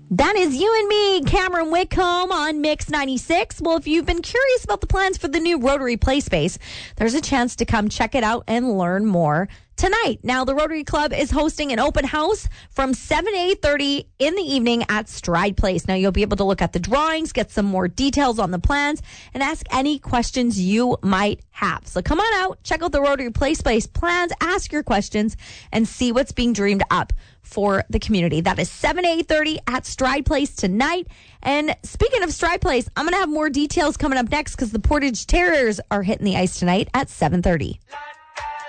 That is you and me, Cameron Whitcomb on Mix 96. Well, if you've been curious about the plans for the new Rotary Play Space, there's a chance to come check it out and learn more tonight. Now, the Rotary Club is hosting an open house from 7 to 8:30 in the evening at Stride Place. Now, you'll be able to look at the drawings, get some more details on the plans, and ask any questions you might have. So come on out, check out the Rotary Play Space plans, ask your questions, and see what's being dreamed up for the community. That is 7 to 8:30 at Stride Place tonight. And speaking of Stride Place, I'm going to have more details coming up next because the Portage Terriers are hitting the ice tonight at 7:30.